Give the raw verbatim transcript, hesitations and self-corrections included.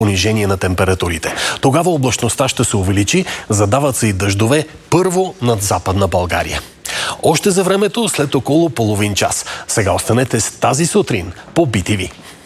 понижение на температурите. Тогава облачността ще се увеличи, задават се и дъждове първо над Западна България. Още за времето след около половин час. Сега останете с тази сутрин по Би Ти Ви.